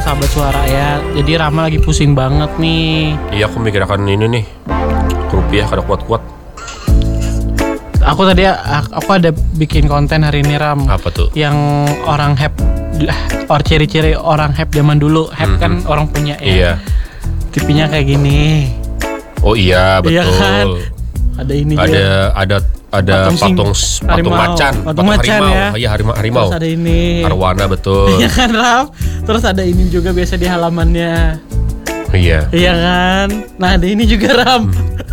sahabat suara ya. Jadi Rama lagi pusing banget nih. Iya, aku mikirkan ini nih, rupiah kada kuat-kuat. Aku tadi aku ada bikin konten hari ini Ram. Apa tuh? Yang orang ciri-ciri orang zaman dulu. Kan orang punya ya. Iya. Tipinya kayak gini. Oh iya, betul. Iya kan? Ada ini juga. Ada patung macan, patung macan harimau. ya. Iya, harimau. Terus ada ini. Arwana, betul. Iya kan Ram? Terus ada ini juga biasa di halamannya. Iya. Iya kan? Nah, ada ini juga Ram.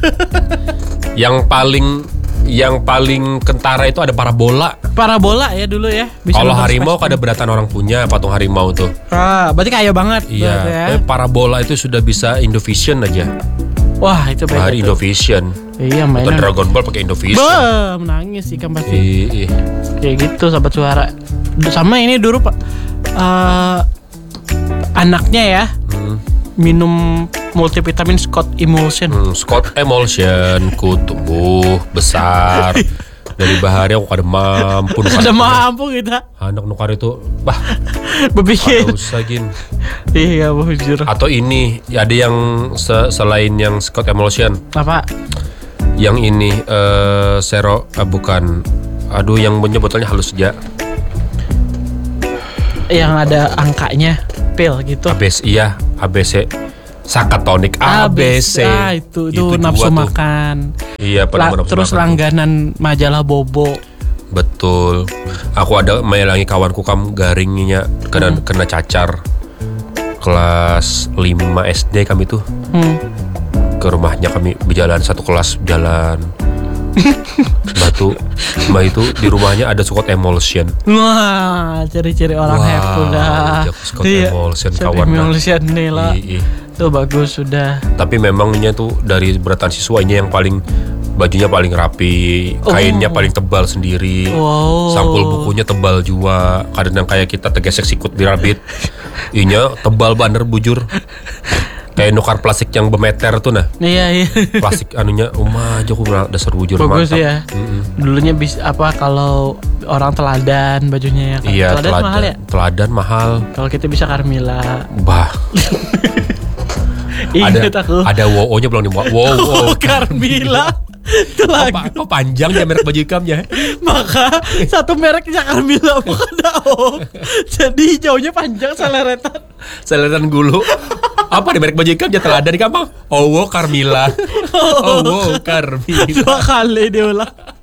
Yang paling kentara itu ada parabola. Parabola ya dulu ya. Kalau harimau kada beratan orang punya patung harimau tuh. Berarti kaya banget. Iya. Ya. Parabola itu sudah bisa Indovision aja. Wah, itu beda. Hari Indovision. Iya, Nonton mainan. Dragon Ball pakai Indovision. Menangis sih kan pasti. Iya. Kayak gitu sahabat suara. Sama ini dulu Pak. Anaknya ya. Minum multivitamin Scott Emulsion. Scott Emulsion, ku tumbuh besar. Dari bahari aku kada mampu. Kada mampu kita. Anak nukar itu, bah, berpikir. kada usah gin. Iya, bujur. Atau ini, ada yang selain yang Scott Emulsion. Apa? Yang ini bukan. Aduh, yang punya botolnya halus aja. Yang ada angkanya, pil gitu. ABC. Sakatonik ABC. Itu nafsu makan. Iya, terus langganan majalah Bobo. Betul. Aku ada melangi kawanku garingnya kena cacar. Kelas 5 SD kami tuh. Ke rumahnya kami berjalan satu kelas jalan. Mbak itu di rumahnya ada Scott Emulsion. Wah, ciri-ciri orang have udah. Scott Emulsion kawan. Emulsion nih lah. Tuh bagus sudah. Tapi memangnya tuh dari beratan siswa ini yang paling bajunya paling rapi, kainnya paling tebal sendiri. Sampul bukunya tebal juga. Kadang kayak kita tegesek sikut di rabit. Inya tebal baner bujur. Kayak nukar plastik yang bermeter tuh nah. Iya. Plastik anunya aja aku dasar bujur bagus mantap. Ya. Dulunya kalau orang teladan bajunya ya kan. Iya, teladan mahal ya? Teladan mahal. Kalau kita bisa Carmila. Bah. Ada WO-nya belum nih. Wow. Carmila. Apa panjang ya merek baju hikamnya? Maka satu mereknya Carmila bukan jadi jauhnya panjang seleretan gulu. Apa di merek baju hikamnya teladan di kampung? Carmila. Carmila. 2 kali dia ulang.